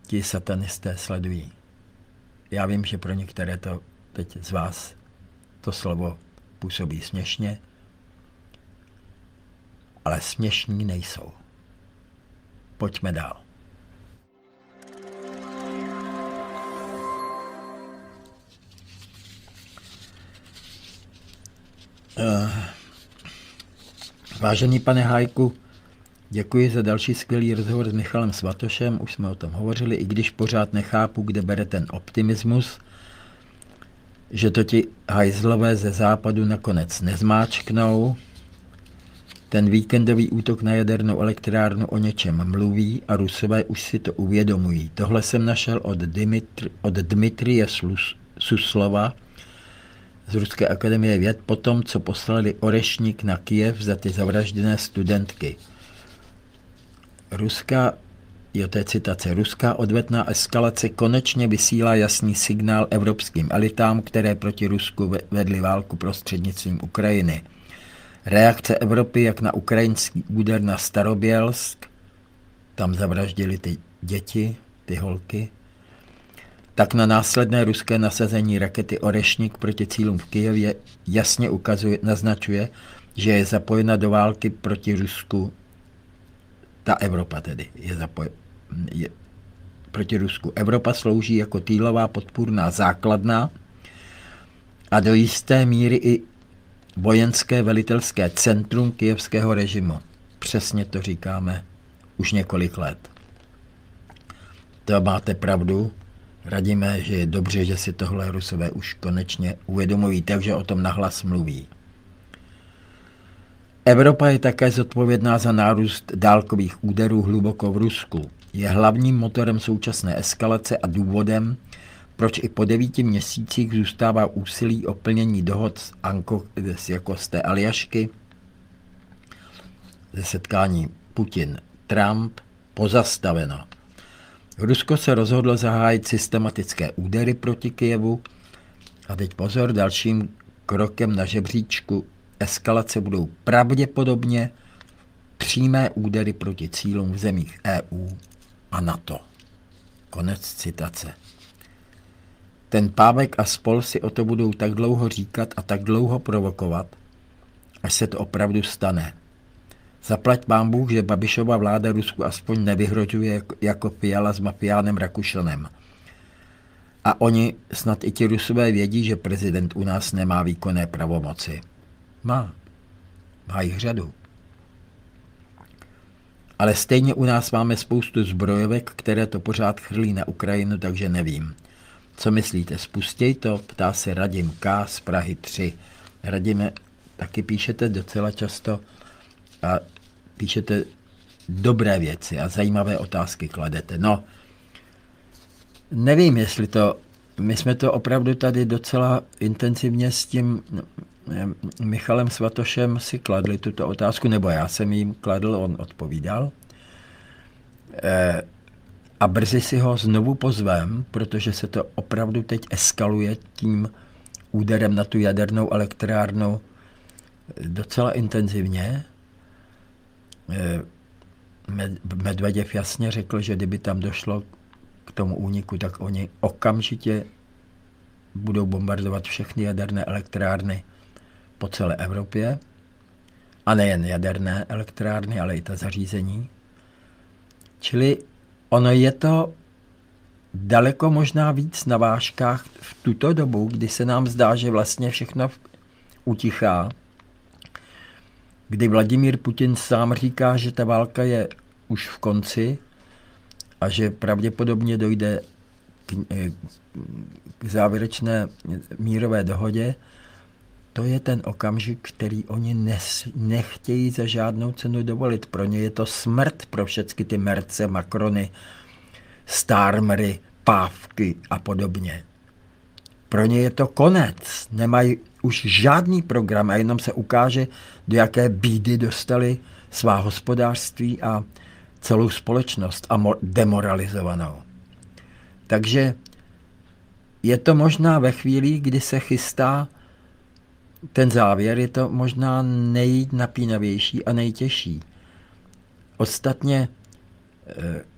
ti satanisté sledují. Já vím, že pro některé to teď z vás to slovo působí směšně, ale směšní nejsou. Pojďme dál. Vážený pane Hájku, děkuji za další skvělý rozhovor s Michalem Svatošem, už jsme o tom hovořili, i když pořád nechápu, kde bere ten optimismus, že to ti hajzlové ze západu nakonec nezmáčknou. Ten víkendový útok na jadernou elektrárnu o něčem mluví a Rusové už si to uvědomují. Tohle jsem našel od Dmitrije Suslova z Ruské akademie věd po tom, co poslali orešník na Kyjev za ty zavražděné studentky. Ruská odvetná eskalace konečně vysílá jasný signál evropským elitám, které proti Rusku vedly válku prostřednictvím Ukrajiny. Reakce Evropy jak na ukrajinský úder na Starobělsk, tam zavraždili ty děti, ty holky, tak na následné ruské nasazení rakety Orešník proti cílům v Kyjevě jasně naznačuje, že je zapojena do války proti Rusku. Ta Evropa tedy je proti Rusku. Evropa slouží jako týlová podpůrná základna a do jisté míry i vojenské velitelské centrum kyjevského režimu. Přesně to říkáme už několik let. To máte pravdu. Radíme, že je dobře, že si tohle Rusové už konečně uvědomují, takže o tom nahlas mluví. Evropa je také zodpovědná za nárůst dálkových úderů hluboko v Rusku. Je hlavním motorem současné eskalace a důvodem, proč i po 9 měsících zůstává úsilí o plnění dohod z té Aljašky, ze setkání Putin-Trump, pozastaveno. Rusko se rozhodlo zahájit systematické údery proti Kyjevu a teď pozor, dalším krokem na žebříčku eskalace budou pravděpodobně přímé údery proti cílům v zemích EU a NATO. Konec citace. Ten Pávek a spol si o to budou tak dlouho říkat a tak dlouho provokovat, až se to opravdu stane. Zaplať pán Bůh, že Babišova vláda Rusku aspoň nevyhrožuje jako Fiala s mafiánem Rakušanem. A oni, snad i ti Rusové vědí, že prezident u nás nemá výkonné pravomoci. Má jich řadu. Ale stejně u nás máme spoustu zbrojovek, které to pořád chrlí na Ukrajinu, takže nevím. Co myslíte, spustěj to? Ptá se Radim K. z Prahy 3. Radime, taky píšete docela často a píšete dobré věci a zajímavé otázky kladete. No, nevím, jestli to... My jsme to opravdu tady docela intenzivně s tím Michalem Svatošem si kladli tuto otázku, nebo já jsem jim kladl, on odpovídal. A brzy si ho znovu pozvem, protože se to opravdu teď eskaluje tím úderem na tu jadernou elektrárnu docela intenzivně. Medveděv jasně řekl, že kdyby tam došlo k tomu úniku, tak oni okamžitě budou bombardovat všechny jaderné elektrárny po celé Evropě. A nejen jaderné elektrárny, ale i ta zařízení. Čili ono je to daleko možná víc na vážkách v tuto dobu, kdy se nám zdá, že vlastně všechno utichá. Kdy Vladimír Putin sám říká, že ta válka je už v konci a že pravděpodobně dojde k závěrečné mírové dohodě, to je ten okamžik, který oni nechtějí za žádnou cenu dovolit. Pro ně je to smrt, pro všechny ty Merce, Macrony, Starmery, Pávky a podobně. Pro ně je to konec. Nemají už žádný program a jenom se ukáže, do jaké bídy dostali svá hospodářství a celou společnost a demoralizovanou. Takže je to možná ve chvíli, kdy se chystá ten závěr, je to možná nejnapínavější a nejtěžší. Ostatně